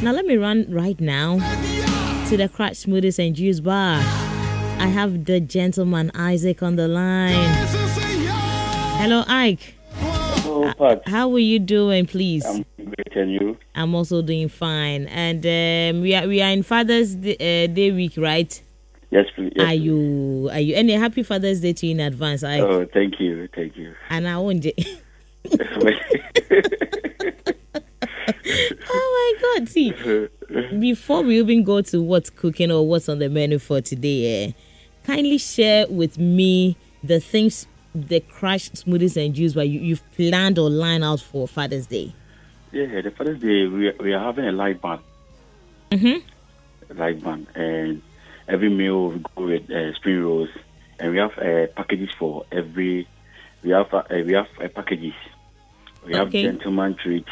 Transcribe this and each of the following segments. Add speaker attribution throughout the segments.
Speaker 1: Now let me run right now to the Crash Smoothies and Juice Bar. I have the gentleman Isaac on the line. Hello, Ike.
Speaker 2: Hello, Pat.
Speaker 1: How are you doing, please?
Speaker 2: I'm great, and you?
Speaker 1: I'm also doing fine. And we are in Father's Day week, right?
Speaker 2: Yes, please. Yes,
Speaker 1: are you? And a happy Father's Day to you in advance, Ike.
Speaker 2: Oh, thank you.
Speaker 1: And I won't. Oh my God! See, before we even go to what's cooking or what's on the menu for today, kindly share with me the things the Crash Smoothies and Juice where you've planned or lined out for Father's Day.
Speaker 2: Yeah, the Father's Day we are having a live band. Live band, and every meal we go with spring rolls, and we have packages for every. We have packages. We have gentleman treat.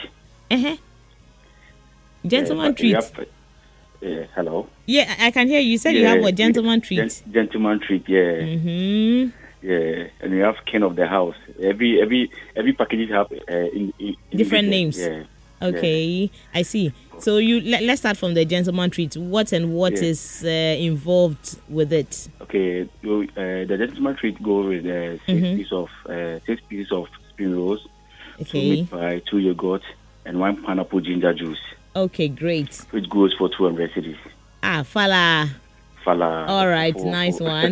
Speaker 1: Gentleman treat.
Speaker 2: Hello.
Speaker 1: Yeah, I can hear you. You said you have a gentleman treat.
Speaker 2: Gentleman treat. Yeah. Yeah, and we have king of the house. Every package have in
Speaker 1: different names.
Speaker 2: Yeah.
Speaker 1: Okay, yeah. I see. So let's start from the gentleman treat. What is involved with it? Okay,
Speaker 2: the gentleman treat goes with six pieces of spring rolls, two meat pie, 2 yogurt, and 1 pineapple ginger juice.
Speaker 1: Okay, great.
Speaker 2: Which goes for 200 cedis.
Speaker 1: Fala.
Speaker 2: All
Speaker 1: right, nice one.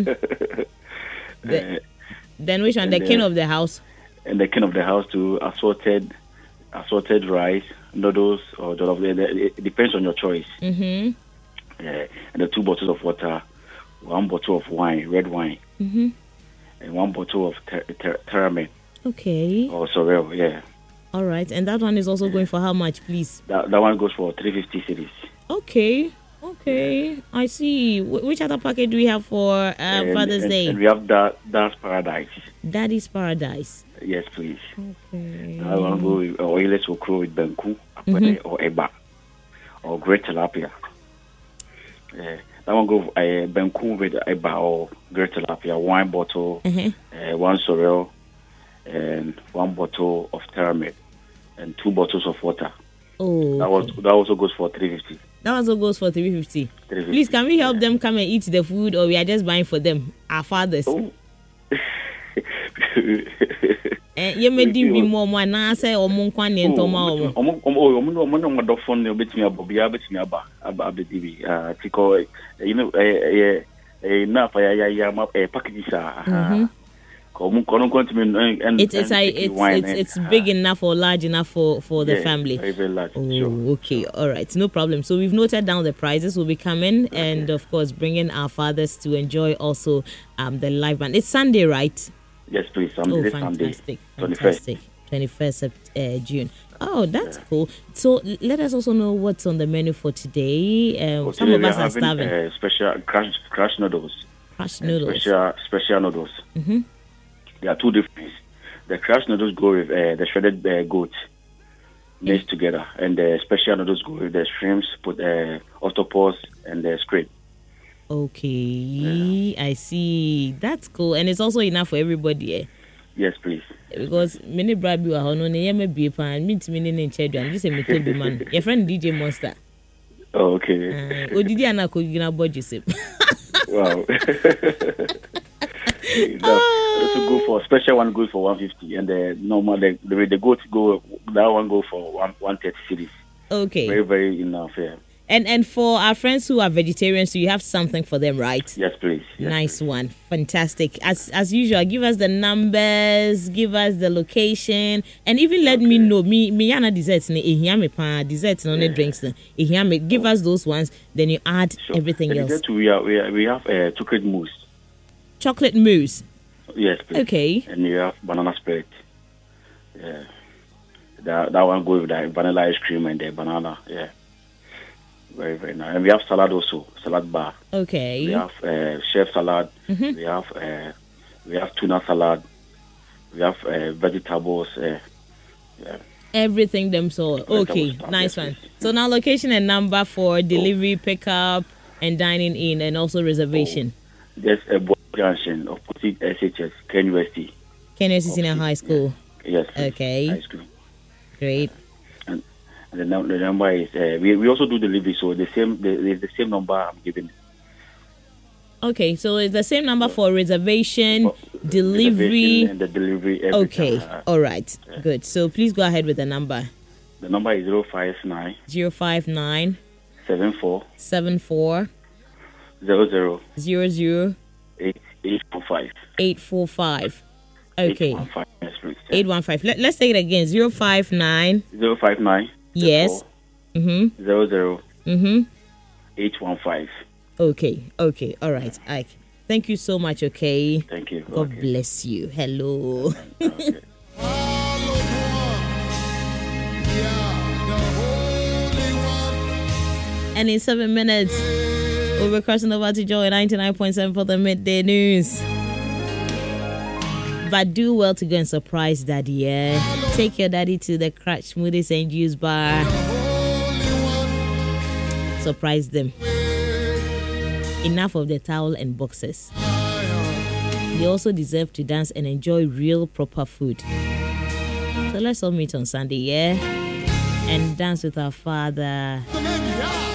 Speaker 1: Then which one? The king of the house.
Speaker 2: And the king of the house too. Assorted rice, noodles, or jollof. It depends on your choice. Yeah, and the 2 bottles of water, 1 bottle of wine, red wine, and 1 bottle of Terramate. Okay. Or Sorel, yeah.
Speaker 1: All right, and that one is also going for how much, please?
Speaker 2: That one goes for 350 cedis.
Speaker 1: Okay, I see. Which other package do we have for Father's Day?
Speaker 2: And we have Dad's Paradise.
Speaker 1: Daddy's Paradise.
Speaker 2: Yes, please.
Speaker 1: Okay.
Speaker 2: I want to go with oilless okro with benku, or eba, or great tilapia. That one go benku with eba or great tilapia. 1 bottle, 1 sorrel, and 1 bottle of Terramate, and 2 bottles of water.
Speaker 1: Oh,
Speaker 2: that also goes for 350.
Speaker 1: That also goes for 350. Please, can we help them come and eat the food, or we are just buying for them, our fathers?
Speaker 2: Oh.
Speaker 1: You may do me more when I say or Monkwan and Tomorrow. It's big enough or large enough for the family.
Speaker 2: Very, very large.
Speaker 1: Okay, all right, no problem. So we've noted down the prices. Will be coming, and of course, bringing our fathers to enjoy also the live band. It's Sunday, right?
Speaker 2: Yes, please.
Speaker 1: Fantastic. 21st of June. Oh, that's cool. So let us also know what's on the menu for today. Some of us are starving.
Speaker 2: Special crash noodles.
Speaker 1: Crash noodles.
Speaker 2: Special noodles. There are 2 different. The crash noodles go with the shredded goat mixed together, and the special noodles go with the shrimps, put octopus, and the squid.
Speaker 1: Okay, I see. That's cool, and it's also enough for everybody.
Speaker 2: Yes, please.
Speaker 1: Because many bribe you are on the MB pan, meet me in Chedran. This is me to be man. Your friend DJ Monster.
Speaker 2: Oh, okay.
Speaker 1: Did you not go in a budget?
Speaker 2: Wow. Also go for special one goes for 150, and the normal the goat go that one go for 130 cedis. Okay. Very, very enough. Yeah.
Speaker 1: And for our friends who are vegetarians, so you have something for them, right?
Speaker 2: Yes, please. Yes,
Speaker 1: nice one. Fantastic. As usual, give us the numbers, give us the location, and even let me know. Me yana desserts ne ehia pa desserts no ne drinks ne ehia me. Give us those ones, then you add everything else.
Speaker 2: We have chocolate mousse.
Speaker 1: Chocolate mousse.
Speaker 2: Yes, please.
Speaker 1: Okay.
Speaker 2: And you have banana spread. Yeah. That one goes with the vanilla ice cream and the banana. Yeah. Very, very nice. And we have salad also, salad bar.
Speaker 1: Okay.
Speaker 2: We have chef salad. We have tuna salad. We have vegetables.
Speaker 1: Everything them so. Okay, nice one. So now location and number for delivery, pickup, and dining in, and also reservation.
Speaker 2: There's a junction opposite SHS, Ken University.
Speaker 1: Ken University Senior High School.
Speaker 2: Yes.
Speaker 1: Okay.
Speaker 2: High school.
Speaker 1: Great.
Speaker 2: And the number is we also do delivery, so the same number I'm giving.
Speaker 1: Okay, so it's the same number for reservation, delivery,
Speaker 2: and the delivery.
Speaker 1: Okay, all right, good. So please go ahead with the number.
Speaker 2: The number is 059 74 00
Speaker 1: 845. Okay.
Speaker 2: 815. Yes, please.
Speaker 1: 815. Let's take it again. 059.
Speaker 2: 059.
Speaker 1: Yes.
Speaker 2: 00
Speaker 1: Mm-hmm.
Speaker 2: 815.
Speaker 1: Okay. All right, Ike. Thank you so much, okay?
Speaker 2: Thank you.
Speaker 1: God bless you. Hello.
Speaker 2: Okay.
Speaker 1: And in 7 minutes, we'll be crossing over to Joy 99.7 for the midday news. But do well to go and surprise daddy, yeah? Take your daddy to the Crash Smoothies and Juice Bar. Surprise them. Enough of the towel and boxes. They also deserve to dance and enjoy real proper food. So let's all meet on Sunday, yeah? And dance with our father.